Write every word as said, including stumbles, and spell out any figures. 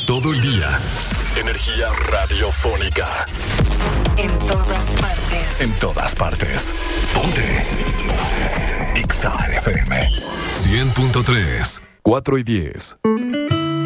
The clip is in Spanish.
todo el día. Energía radiofónica. En todas partes. En todas partes. Ponte. Ponte. Exa F M. cien punto tres. cuatro y diez.